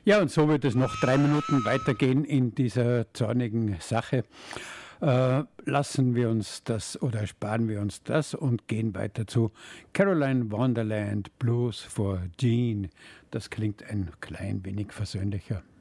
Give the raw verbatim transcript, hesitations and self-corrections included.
Ja, und so wird es noch drei Minuten weitergehen in dieser zornigen Sache. Äh, lassen wir uns das oder sparen wir uns das und gehen weiter zu Caroline Wonderland Blues for Jean. Das klingt ein klein wenig versöhnlicher.